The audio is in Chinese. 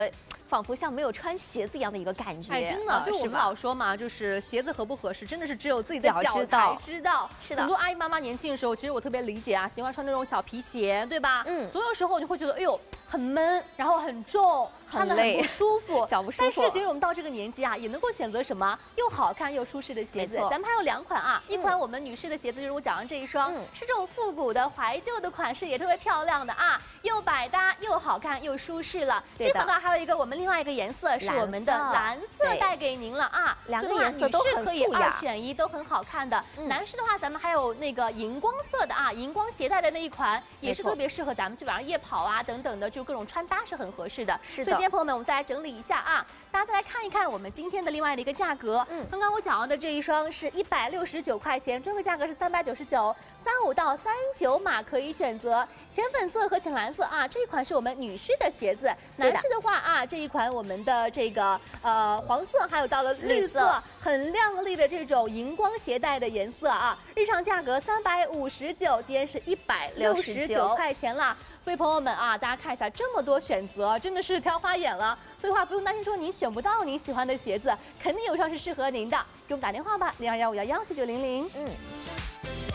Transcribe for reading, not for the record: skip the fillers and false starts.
仿佛像没有穿鞋子一样的一个感觉。 哎，真的，就我们老说嘛，就是鞋子合不合适，真的是只有自己的脚才知道。是的，很多阿姨妈妈年轻的时候，其实我特别理解啊，喜欢穿那种小皮鞋，对吧？总有时候你会觉得，哎呦，很闷，然后很重，穿得很不舒服， 脚不舒服。 但是其实我们到这个年纪啊，也能够选择什么又好看又舒适的鞋子。咱们还有2款啊，一款我们女士的鞋子，就是我脚上这一双，是这种复古的怀旧的款式，也特别漂亮的啊，又百搭又好看又舒适了。这款呢还有一个我们另外一个颜色是我们的蓝色带给您了啊，2个颜色都很可以2选1，都很好看的。男士的话，咱们还有那个荧光色的啊，荧光鞋带的那一款，也是特别适合咱们去晚上夜跑啊等等的，就各种穿搭是很合适的。 是的。 所以今天朋友们，我们再来整理一下啊，大家再来看一看我们今天的另外的一个价格。刚刚我讲到的这一双是169块钱，中国价格是399，35到39码可以选择。浅粉色和浅蓝色啊，这一款是我们女士的鞋子。男士的话啊，这一款我们的这个黄色，还有到了绿色，很亮丽的这种荧光鞋带的颜色啊。日常价格359，今天是169块钱了。所以朋友们啊，大家看一下这么多选择，真的是挑花眼了。所以话不用担心说您选不到您喜欢的鞋子，肯定有一双是适合您的。给我们打电话吧，0215117900。